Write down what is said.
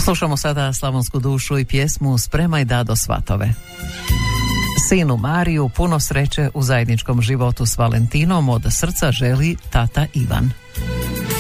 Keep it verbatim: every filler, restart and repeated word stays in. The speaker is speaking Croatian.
Slušamo sada slavonsku dušu i pjesmu Spremaj dado svatove. Sinu Mariju puno sreće u zajedničkom životu s Valentinom od srca želi tata Ivan.